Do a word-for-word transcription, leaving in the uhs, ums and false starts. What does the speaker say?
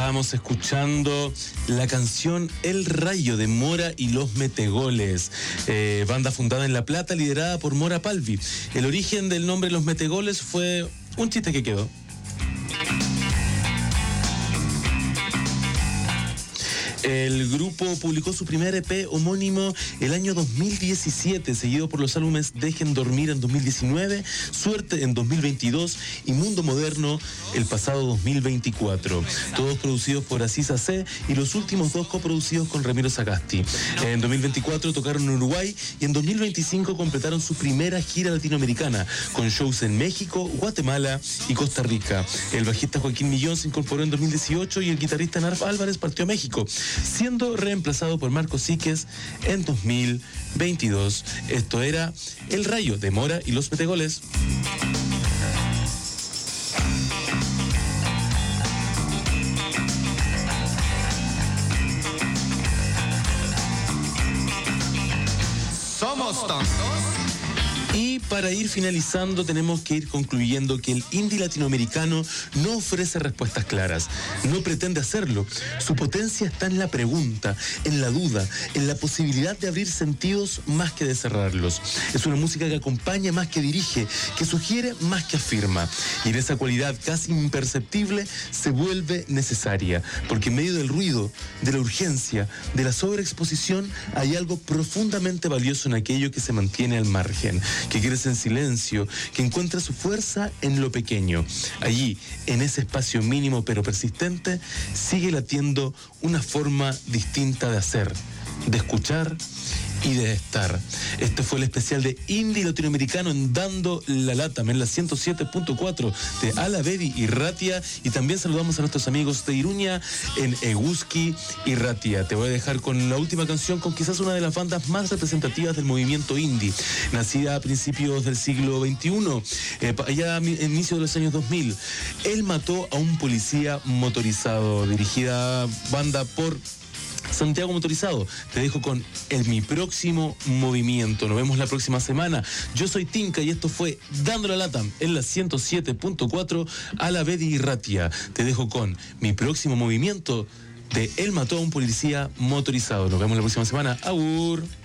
Estábamos escuchando la canción El Rayo de Mora y los Metegoles, eh, banda fundada en La Plata, liderada por Mora Palvi. El origen del nombre Los Metegoles fue un chiste que quedó. El grupo publicó su primer E P homónimo el año dos mil diecisiete, seguido por los álbumes Dejen Dormir en dos mil diecinueve, Suerte en dos mil veintidós y Mundo Moderno el pasado dos mil veinticuatro. Todos producidos por Asís A C y los últimos dos coproducidos con Ramiro Sagasti. En dos mil veinticuatro tocaron en Uruguay y en dos mil veinticinco completaron su primera gira latinoamericana, con shows en México, Guatemala y Costa Rica. El bajista Joaquín Millón se incorporó en dos mil dieciocho y el guitarrista Narf Álvarez partió a México, siendo reemplazado por Marco Síquez en dos mil veintidós. Esto era El Rayo de Mora y los Metegoles. Somos tontos. Y para ir finalizando, tenemos que ir concluyendo que el indie latinoamericano no ofrece respuestas claras, no pretende hacerlo. Su potencia está en la pregunta, en la duda, en la posibilidad de abrir sentidos más que de cerrarlos. Es una música que acompaña más que dirige, que sugiere más que afirma. Y en esa cualidad casi imperceptible se vuelve necesaria, porque en medio del ruido, de la urgencia, de la sobreexposición, hay algo profundamente valioso en aquello que se mantiene al margen, que crece en silencio, que encuentra su fuerza en lo pequeño. Allí, en ese espacio mínimo pero persistente, sigue latiendo una forma distinta de hacer, de escuchar y de estar. Este fue el especial de Indie Latinoamericano en Dando la Lata, en la ciento siete punto cuatro de Alavedi y Ratia, y también saludamos a nuestros amigos de Iruña en Eguski y Ratia. Te voy a dejar con la última canción, con quizás una de las bandas más representativas del movimiento indie, nacida a principios del siglo veintiuno, eh, allá a inicio de los años dos mil. Él mató a un policía motorizado, dirigida banda por Santiago Motorizado. Te dejo con el Mi Próximo Movimiento. Nos vemos la próxima semana. Yo soy Tinka y esto fue Dando la Lata en la ciento siete punto cuatro Alavedi y Ratia. Te dejo con Mi Próximo Movimiento de Él mató a un policía motorizado. Nos vemos la próxima semana. Agur.